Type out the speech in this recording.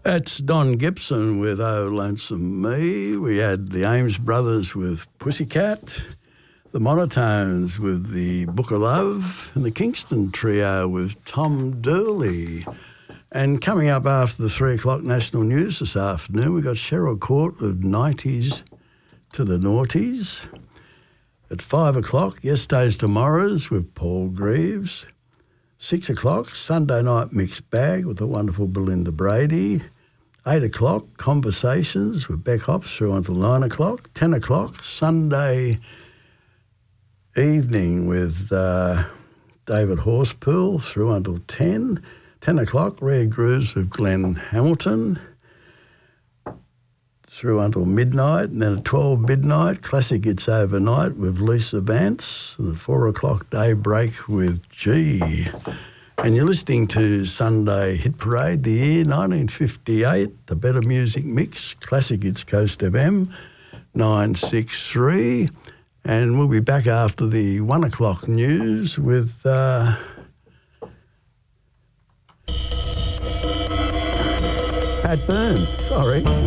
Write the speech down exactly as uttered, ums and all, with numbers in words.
That's Don Gibson with Oh Lonesome Me. We had the Ames Brothers with Pussycat, the Monotones with the Book of Love, and the Kingston Trio with Tom Dooley. And coming up after the three o'clock national news this afternoon, we've got Cheryl Court with nineties to the noughties. At five o'clock, Yesterday's Tomorrow's with Paul Greaves. Six o'clock, Sunday Night Mixed Bag with the wonderful Belinda Brady. Eight o'clock, Conversations with Beck Hops through until nine o'clock. Ten o'clock, Sunday Evening with uh, David Horsepool through until ten. Ten o'clock, Rare Grooves with Glenn Hamilton through until midnight. And then at twelve midnight, Classic Hits Overnight with Lisa Vance. And at four o'clock, Daybreak with G. And you're listening to Sunday Hit Parade, the year nineteen fifty-eight, the Better Music Mix, Classic Hits Coast F M, nine six three. And we'll be back after the one o'clock news with uh, Pat Byrne. Sorry.